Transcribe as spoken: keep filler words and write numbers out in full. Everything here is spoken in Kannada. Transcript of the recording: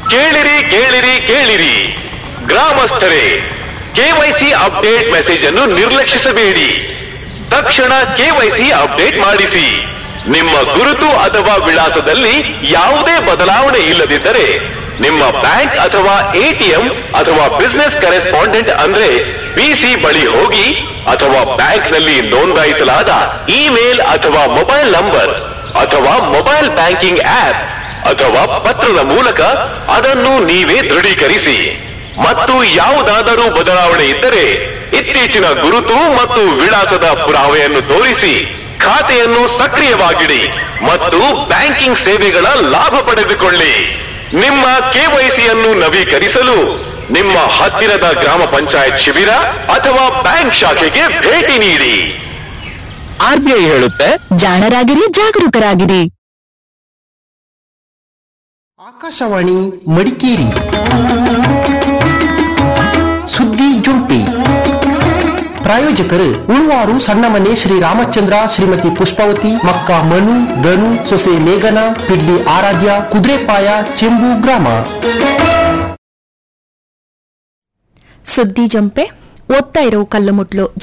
ಕೇಳಿರಿ ಕೇಳಿರಿ ಕೇಳಿರಿ ಗ್ರಾಮಸ್ಥರೇ, ಕೆವೈಸಿ ಅಪ್ಡೇಟ್ ಮೆಸೇಜ್ ಅನ್ನು ನಿರ್ಲಕ್ಷಿಸಬೇಡಿ. ತಕ್ಷಣ ಕೆವೈಸಿ ಅಪ್ಡೇಟ್ ಮಾಡಿಸಿ. ನಿಮ್ಮ ಗುರುತು ಅಥವಾ ವಿಳಾಸದಲ್ಲಿ ಯಾವುದೇ ಬದಲಾವಣೆ ಇಲ್ಲದಿದ್ದರೆ ನಿಮ್ಮ ಬ್ಯಾಂಕ್ ಅಥವಾ ಎಟಿಎಂ ಅಥವಾ ಬಿಸಿನೆಸ್ ಕರೆಸ್ಪಾಂಡೆಂಟ್ ಅಂದ್ರೆ ಬಿಸಿ ಬಳಿ ಹೋಗಿ ಅಥವಾ ಬ್ಯಾಂಕ್ ನಲ್ಲಿ ನೋಂದಾಯಿಸಲಾದ ಇಮೇಲ್ ಅಥವಾ ಮೊಬೈಲ್ ನಂಬರ್ ಅಥವಾ ಮೊಬೈಲ್ ಬ್ಯಾಂಕಿಂಗ್ ಆಪ್ ಅಥವಾ ಪತ್ರದ ಮೂಲಕ ಅದನ್ನು ನೀವೇ ದೃಢೀಕರಿಸಿ. ಮತ್ತು ಯಾವುದಾದರೂ ಬದಲಾವಣೆ ಇದ್ದರೆ ಇತ್ತೀಚಿನ ಗುರುತು ಮತ್ತು ವಿಳಾಸದ ಪುರಾವೆಯನ್ನು ತೋರಿಸಿ ಖಾತೆಯನ್ನು ಸಕ್ರಿಯವಾಗಿಡಿ ಮತ್ತು ಬ್ಯಾಂಕಿಂಗ್ ಸೇವೆಗಳ ಲಾಭ ಪಡೆದುಕೊಳ್ಳಿ. ನಿಮ್ಮ ಕೆವೈಸಿಯನ್ನು ನವೀಕರಿಸಲು ನಿಮ್ಮ ಹತ್ತಿರದ ಗ್ರಾಮ ಪಂಚಾಯತ್ ಶಿಬಿರ ಅಥವಾ ಬ್ಯಾಂಕ್ ಶಾಖೆಗೆ ಭೇಟಿ ನೀಡಿ. ಆರ್ಬಿಐ ಹೇಳುತ್ತೆ, ಜಾಣರಾಗಿರಿ, ಜಾಗರೂಕರಾಗಿರಿ. ಆಕಾಶವಾಣಿ ಮಡಿಕೇರಿ ಸುದ್ದಿ ಜುಂಪಿ. ಪ್ರಾಯೋಜಕರು ಉಳುವಾರು ಸಣ್ಣಮನೆ ಶ್ರೀ ರಾಮಚಂದ್ರ, ಶ್ರೀಮತಿ ಪುಷ್ಪಾವತಿ, ಮಕ್ಕ ಮನು, ಧನು, ಸೊಸೆ ಮೇಘನ, ಪಿಡ್ಲಿ ಆರಾಧ್ಯ, ಕುದುರೆಪಾಯ, ಚೆಂಬು ಗ್ರಾಮ. ಸುದ್ದಿ ಜಂಪೆ ಓದ್ತಾ ಇರೋ ಕಲ್ಲುಮುಟ್ಲು